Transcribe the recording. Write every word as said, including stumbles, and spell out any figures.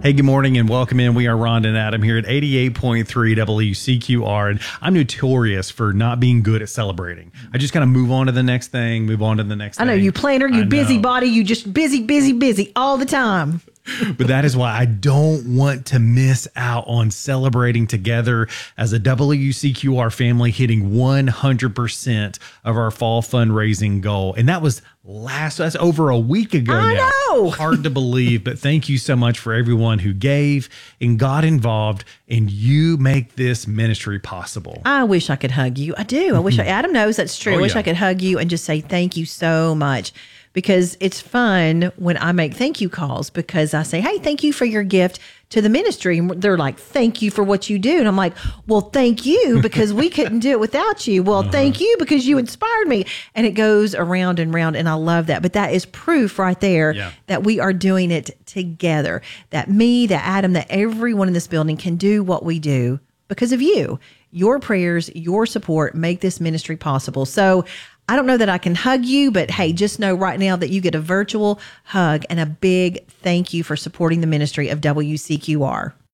Hey, good morning and welcome in. We are Rhonda and Adam here at eighty-eight point three W C Q R. And I'm notorious for not being good at celebrating. I just kind of move on to the next thing, move on to the next I thing. know, you planner, you busybody, you just busy, busy, busy all the time. But that is why I don't want to miss out on celebrating together as a W C Q R family, hitting one hundred percent of our fall fundraising goal. And that was last, that's over a week ago I now. know. Hard to believe, but thank you so much for everyone who gave and got involved, and you make this ministry possible. I wish I could hug you. I do. I wish I, Adam knows that's true. Oh, I wish yeah. I could hug you and just say thank you so much. Because it's fun when I make thank you calls, because I say, hey, thank you for your gift to the ministry. And they're like, thank you for what you do. And I'm like, well, thank you because we couldn't do it without you. Well, uh-huh. thank you because you inspired me. And it goes around and round. And I love that. But that is proof right there yeah. that we are doing it together. That me, that Adam, that everyone in this building can do what we do because of you. Your prayers, your support make this ministry possible. So I don't know that I can hug you, but hey, just know right now that you get a virtual hug and a big thank you for supporting the ministry of W C Q R.